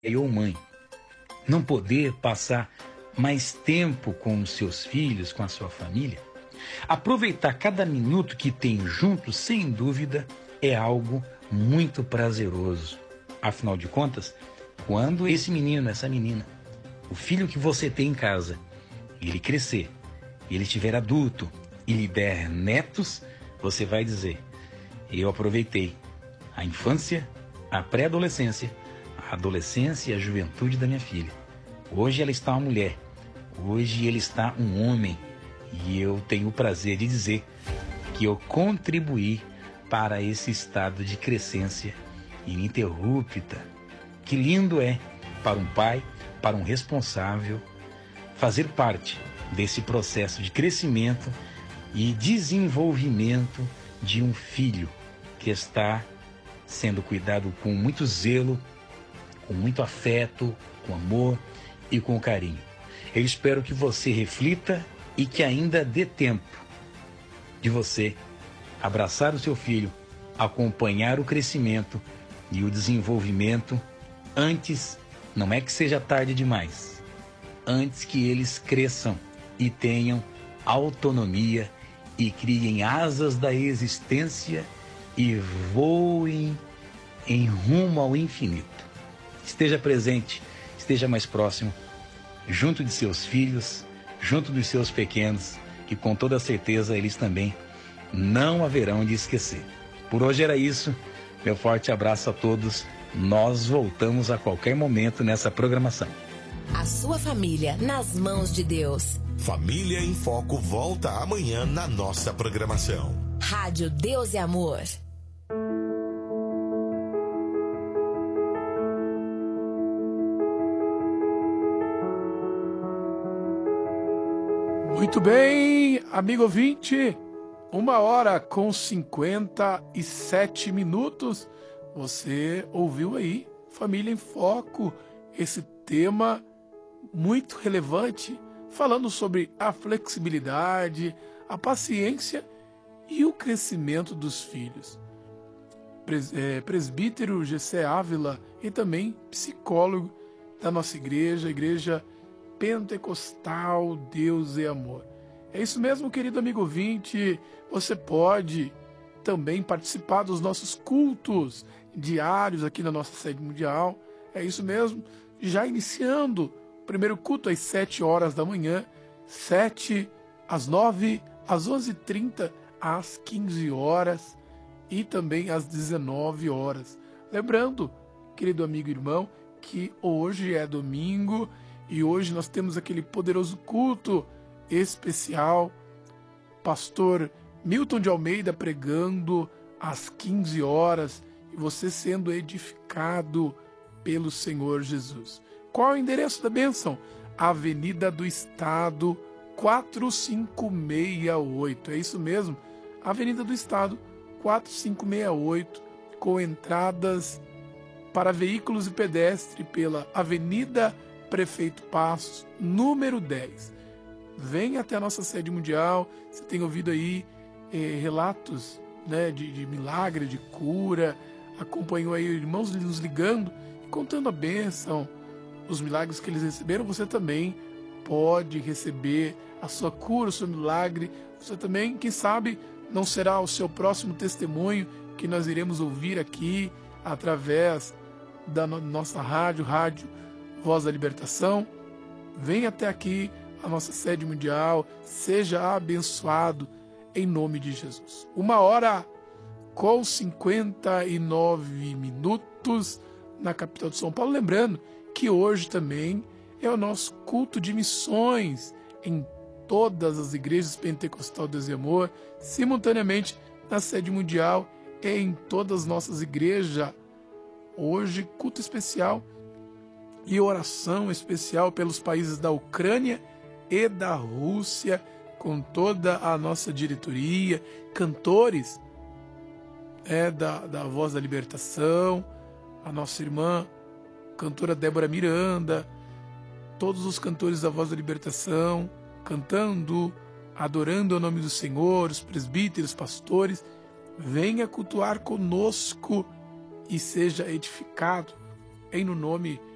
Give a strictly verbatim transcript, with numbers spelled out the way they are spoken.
ou mãe, não poder passar mais tempo com os seus filhos, com a sua família, aproveitar cada minuto que tem juntos, sem dúvida, é algo muito prazeroso. Afinal de contas, quando esse menino, essa menina, o filho que você tem em casa, ele crescer, ele estiver adulto e lhe der netos, você vai dizer: eu aproveitei a infância, a pré-adolescência, a adolescência e a juventude da minha filha. Hoje ela está uma mulher, hoje ele está um homem, e eu tenho o prazer de dizer que eu contribuí para esse estado de crescência ininterrupta. Que lindo é para um pai, para um responsável, fazer parte desse processo de crescimento e desenvolvimento de um filho que está sendo cuidado com muito zelo, com muito afeto, com amor e com carinho. Eu espero que você reflita e que ainda dê tempo de você abraçar o seu filho, acompanhar o crescimento e o desenvolvimento antes, não é que seja tarde demais, antes que eles cresçam e tenham autonomia e criem asas da existência e voem em rumo ao infinito. Esteja presente, esteja mais próximo, junto de seus filhos, junto dos seus pequenos, que com toda certeza eles também não haverão de esquecer. Por hoje era isso. Meu forte abraço a todos. Nós voltamos a qualquer momento nessa programação. A sua família nas mãos de Deus. Família em Foco volta amanhã na nossa programação. Rádio Deus e Amor. Muito bem, amigo ouvinte, uma hora com cinquenta e sete minutos, você ouviu aí, Família em Foco, esse tema muito relevante, falando sobre a flexibilidade, a paciência e o crescimento dos filhos. Pres, é, presbítero G C Ávila e também psicólogo da nossa igreja, a igreja Pentecostal, Deus e Amor. É isso mesmo, querido amigo ouvinte, você pode também participar dos nossos cultos diários aqui na nossa sede mundial. É isso mesmo, já iniciando o primeiro culto às sete horas da manhã, sete às nove, às onze e trinta, às quinze horas e também às dezenove horas. Lembrando, querido amigo e irmão, que hoje é domingo, e hoje nós temos aquele poderoso culto especial, pastor Milton de Almeida pregando às quinze horas, e você sendo edificado pelo Senhor Jesus. Qual é o endereço da bênção? Avenida do Estado quatro cinco seis oito, é isso mesmo, Avenida do Estado quatro cinco seis oito, com entradas para veículos e pedestre pela Avenida Prefeito Passos, número dez. Venha até a nossa sede mundial. Você tem ouvido aí eh, relatos, né, de, de milagre, de cura. Acompanhou aí irmãos nos ligando e contando a bênção, os milagres que eles receberam. Você também pode receber a sua cura, o seu milagre. Você também, quem sabe, não será o seu próximo testemunho que nós iremos ouvir aqui através da no- nossa rádio, rádio Voz da Libertação. Venha até aqui, a nossa sede mundial, seja abençoado em nome de Jesus. Uma hora com cinquenta e nove minutos na capital de São Paulo. Lembrando que hoje também é o nosso culto de missões em todas as igrejas Pentecostal Deus e Amor, simultaneamente na sede mundial e em todas as nossas igrejas. Hoje, culto especial e oração especial pelos países da Ucrânia e da Rússia, com toda a nossa diretoria, cantores é, da, da Voz da Libertação, a nossa irmã cantora Débora Miranda, todos os cantores da Voz da Libertação, cantando, adorando o nome do Senhor, os presbíteros, pastores. Venha cultuar conosco e seja edificado em no nome